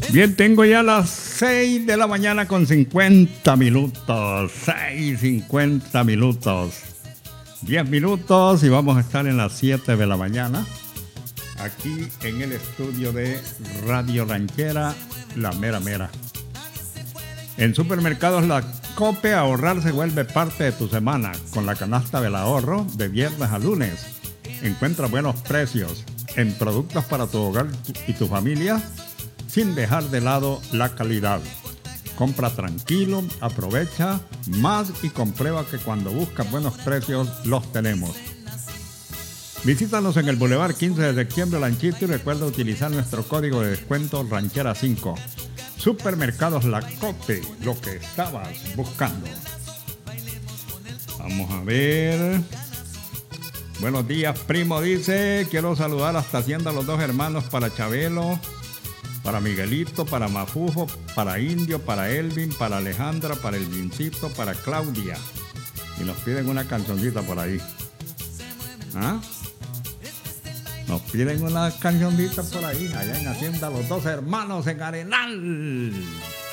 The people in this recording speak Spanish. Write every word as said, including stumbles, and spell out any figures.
Bien, tengo ya las seis de la mañana con cincuenta minutos. seis cincuenta minutos. diez minutos y vamos a estar en las siete de la mañana. Aquí en el estudio de Radio Ranchera, La Mera Mera. En Supermercados La Cope, ahorrar se vuelve parte de tu semana. Con la canasta del ahorro, de viernes a lunes. Encuentra buenos precios en productos para tu hogar y tu familia, sin dejar de lado la calidad. Compra tranquilo, aprovecha más y comprueba que cuando buscas buenos precios, los tenemos. Visítanos en el Boulevard quince de septiembre, Lanchito, y recuerda utilizar nuestro código de descuento Ranchera cinco. Supermercados La Cope, lo que estabas buscando. Vamos a ver. Buenos días, primo, dice. Quiero saludar hasta Hacienda a los dos hermanos, para Chabelo, para Miguelito, para Mafufo, para Indio, para Elvin, para Alejandra, para el Vincito, para Claudia. Y nos piden una cancioncita por ahí. ¿Ah? Nos piden una cancioncita por ahí, allá en Hacienda Los Dos Hermanos en Arenal.